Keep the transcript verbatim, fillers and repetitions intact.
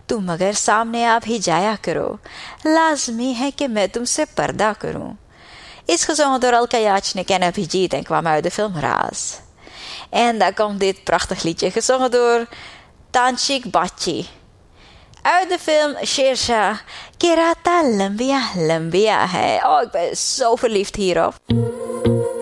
तुम मगर सामने आप ही जाया करो, लाजमी है कि मैं तुमसे पर्दा करूं. Is gezongen door Elka Yachnik en Abhijit en kwam uit de film Raas. En daar komt dit prachtig liedje, gezongen door Tanchik Bachi. Uit de film Shersha, Kirata Lambia Lambia. Oh, ik ben zo verliefd hierop.